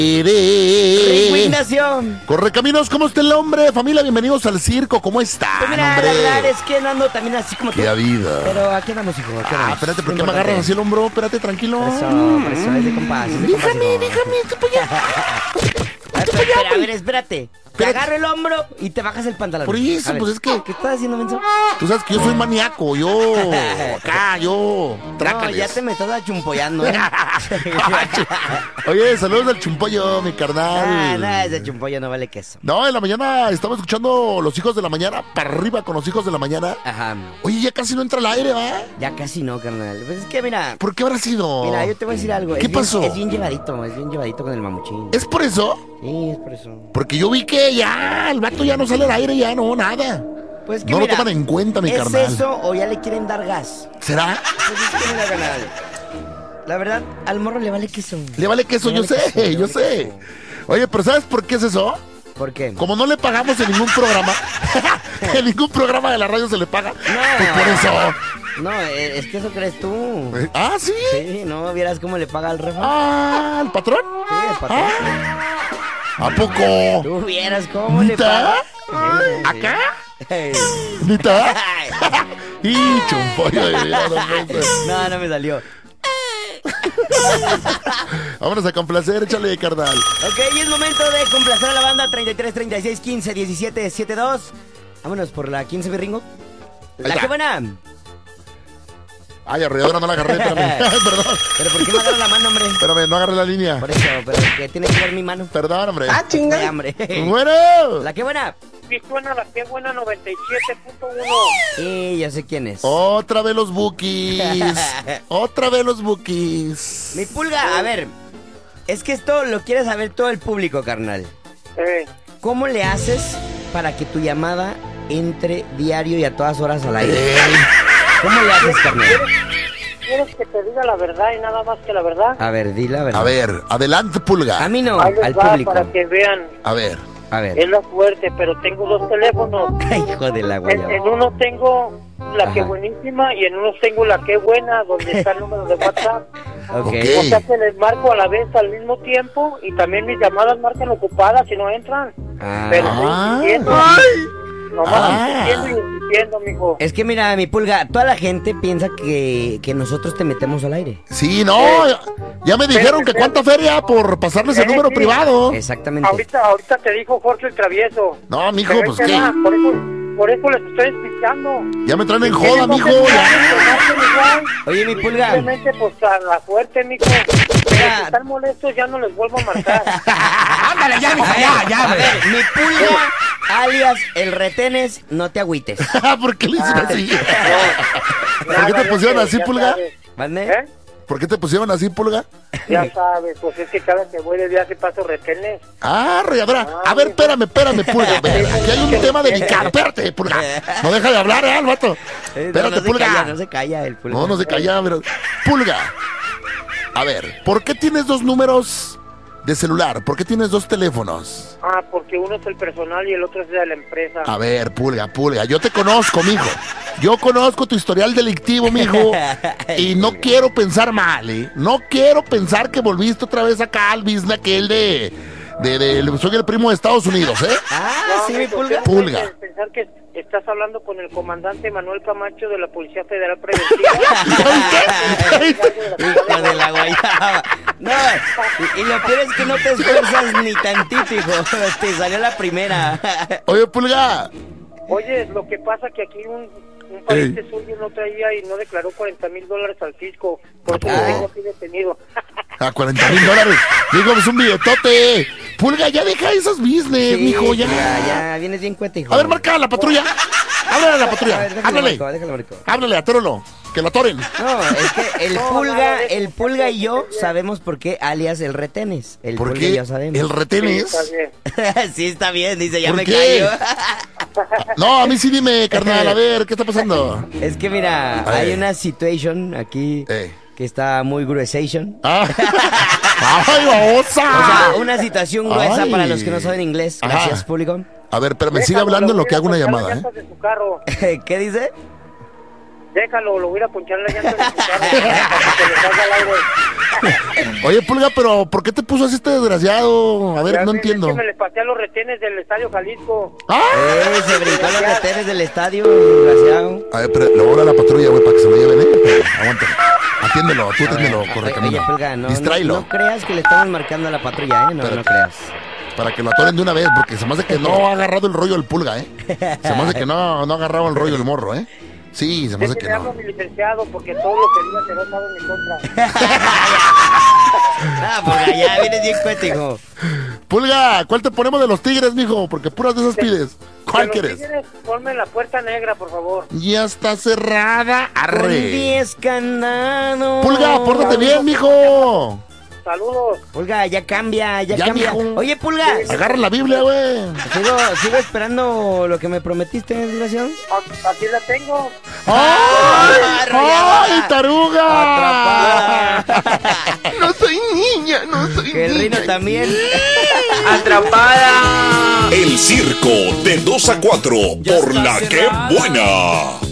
Rico Ignacio. Correcaminos, ¿cómo está el hombre? Familia, bienvenidos al circo, ¿cómo está? Pues mira, la verdad es que ando también así como ¡Qué vida! Pero aquí andamos, hijo. Espérate, ¿por qué me agarras así el hombro? Espérate, tranquilo. Por eso, es de compás. Déjame, estoy para allá. A ver, espérate. Te agarro el hombro y te bajas el pantalón. Por eso, pues es que... ¿Qué estás haciendo, menso? Tú sabes que yo soy maníaco, trácales. No, ya te me estás achumpollando, ¿eh? Oye, saludos al chumpollo, mi carnal. No, ese chumpollo no vale queso. No, en la mañana estaba escuchando Los Hijos de la Mañana, para arriba con Los Hijos de la Mañana. Ajá. Oye, ya casi no entra al aire, ¿va? Ya casi no, carnal. Pues es que, mira... ¿Por qué habrá sido? Mira, yo te voy a decir algo. ¿Qué pasó? Es bien llevadito con el mamuchín. ¿Es por eso? Sí, es por eso. Porque yo vi que ya, el vato ya no sale al aire, ya no, nada. Pues que no mira, lo toman en cuenta, mi carnal. ¿es eso o ya le quieren dar gas? ¿Será? Pues es que mira, carnal. La verdad, al morro le vale queso. Le vale queso, yo sé. Oye, pero ¿sabes por qué es eso? ¿Por qué? Como no le pagamos en ningún programa, en ningún programa de la radio se le paga. No. Pues por eso. No, es que eso crees tú. ¿Ah, sí? Sí, no, vieras cómo le paga al refa. Ah, ¿el patrón? Sí, el patrón. ¿A poco? ¿Tú vieras cómo le paga? ¿Acá? Hey. ¿Nita? Y chumpollo de vida, No me salió. Vámonos a complacer, échale, carnal. Ok, y es momento de complacer a la banda 33, 36, 15, 17, 72. Vámonos por la 15, Birringo. La que buena. Ay, arrolladora no la agarré, espérame. Perdón. ¿Pero por qué me agarra la mano, hombre? Espérame, no agarré la línea. Por eso, pero que tiene que ver mi mano. Perdón, hombre. Ah, chinga. Hombre. Bueno. La que buena. Sí, suena la que buena 97.1. Y yo sé quién es. Otra vez los bookies. Otra vez los bookies. Mi pulga, a ver. Es que esto lo quiere saber todo el público, carnal. ¿Cómo le haces para que tu llamada entre diario y a todas horas al aire? ¿Cómo le haces, carnal? ¿Quieres que te diga la verdad y nada más que la verdad? A ver, di la verdad. A ver, adelante, pulga. A mí no, Ahí les al va público. para que vean. A ver. Es la suerte, pero tengo dos teléfonos. Hijo de la guayaba. En uno tengo la que buenísima y en uno tengo la que buena, donde está el número de WhatsApp. Ok. O sea que les marco a la vez al mismo tiempo y también mis llamadas marcan ocupadas y no entran. Pero estoy insistiendo. Nomás insistiendo, mijo. Es que mira, mi pulga, toda la gente piensa que nosotros te metemos al aire. Sí, no, ya me dijeron que cuánta feria por pasarles el número privado. Exactamente. Ahorita te dijo Jorge el Travieso. No, mijo, Pero pues es que qué. nada, por eso les estoy explicando. Ya me traen en joda, mijo. Oye, mi pulga. Simplemente, pues, a la suerte, mijo. Pero si están molestos, ya no les vuelvo a marcar. Ándale, ya, mijo, ya. A ver, mi pulga, alias el retenes, no te agüites. ¿Por qué le hicieron así? ¿Por qué te pusieron así, pulga? ¿Mande? ¿Por qué te pusieron así, pulga? Ya sabes, pues es que cada que voy de viaje paso retenes. Ah, arrolladora. A ver, espérame, pulga. Aquí hay un tema delicado. Espérate, pulga. No deja de hablar, el vato. Espérate, pulga. No se calla el pulga. No se calla, pero... Pulga. A ver, ¿por qué tienes dos números de celular? ¿Por qué tienes dos teléfonos? Ah, porque uno es el personal y el otro es de la empresa. A ver, pulga, yo te conozco, mijo. Yo conozco tu historial delictivo, mijo. Y no quiero pensar mal, ¿eh? No quiero pensar que volviste otra vez acá al business aquel de soy el primo de Estados Unidos, ¿eh? Ah, sí, mi pulga. Pulga. Pensar que estás hablando con el comandante Manuel Camacho de la Policía Federal Preventiva. Hijo de la guayaba. No, y lo peor es que no te esfuerzas ni tantito, hijo. Te salió la primera. Oye, pulga. Oye, lo que pasa que aquí un pariente suyo no traía y no declaró $40,000 al fisco. Por eso lo tengo aquí detenido. A $40,000. Digo, es un billetote. Pulga, ya deja esos business, Sí, mijo, ya. Ya, vienes bien cuete, hijo. A ver, marca a la patrulla. Háblale a la patrulla. A ver, Háblale. déjalo, marco. Háblale, atóralo. Que la atoren. No, es que el pulga y yo sabemos por qué alias el retenes. El ¿Por pulga y qué yo sabemos. el retenes? Sí, está bien, dice, ya ¿Por me qué? callo. No, a mí sí dime, carnal, a ver, ¿qué está pasando? Es que mira, hay una situation aquí que está muy gruesation. ¡Ay, babosa! O sea, una situación gruesa Ay. para los que no saben inglés. Gracias, Ajá. público. A ver, pero me sigue hablando en lo que hago una llamada, ¿eh? ¿Qué dice? Déjalo, lo voy a ir a ponchar la llanta de su carro para que le salga al aire. Oye, Pulga, pero ¿por qué te puso así este desgraciado? A ver, ya no entiendo. Es que me les pasé a los retenes del Estadio Jalisco. ¡Ah! Se brincó los retenes del estadio, desgraciado. A ver, pero le voy a la patrulla, güey, para que se lo lleven, Aguántalo. Atiéndelo, tú atiéndelo, corre camino. Oye, Pulga, distráelo. No creas que le estamos marcando a la patrulla, No creas. Para que lo atoren de una vez, porque se me hace que no ha agarrado el rollo el Pulga, Se me hace que no ha agarrado el rollo el morro, Sí, se me hace que no. Mi licenciado, porque todo lo que diga será usado en mi contra. Pulga, ya vienes bien cuento, hijo. Pulga, ¿cuál te ponemos de los Tigres, mijo? Porque puras de esas pides. ¿Cuál quieres? Tigres, ponme la puerta negra, por favor. Ya está cerrada. Arre. Con 10 candados. Pulga, pórtate bien, mijo. Saludos. Pulga, ya cambia. Mijo. Oye, Pulga. Agarra la Biblia, güey. Sigo esperando lo que me prometiste, desgraciado. Aquí la tengo. ¡Ay, taruga! Atrapada. No soy niña. Que el Rino también. ¡Atrapada! El circo de 2 a 4 por La Que Buena.